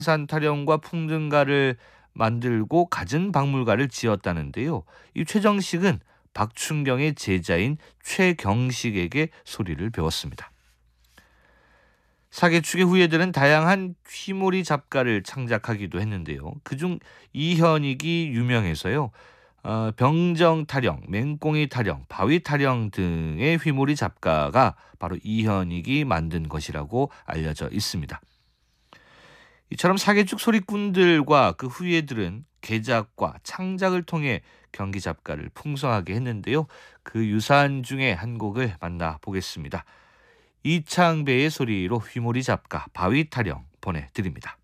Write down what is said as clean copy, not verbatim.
산 타령과 풍등가를 만들고 갖은 박물가를 지었다는데요. 이 최정식은 박춘경의 제자인 최경식에게 소리를 배웠습니다. 사개축의 후예들은 다양한 휘몰이 잡가를 창작하기도 했는데요. 그중 이현익이 유명해서요. 병정 타령, 맹꽁이 타령, 바위 타령 등의 휘몰이 잡가가 바로 이현익이 만든 것이라고 알려져 있습니다. 이처럼 사개축 소리꾼들과 그 후예들은 개작과 창작을 통해 경기 잡가를 풍성하게 했는데요. 그 유산 중에 한 곡을 만나보겠습니다. 이창배의 소리로 휘몰이 잡가 바위 타령 보내드립니다.